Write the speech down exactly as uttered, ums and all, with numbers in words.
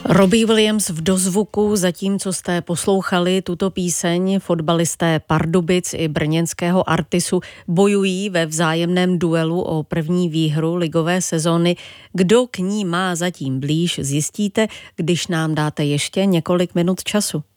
Robbie Williams v dozvuku, zatímco jste poslouchali tuto píseň, fotbalisté Pardubic i brněnského Artisu bojují ve vzájemném duelu o první výhru ligové sezóny. Kdo k ní má zatím blíž, zjistíte, když nám dáte ještě několik minut času.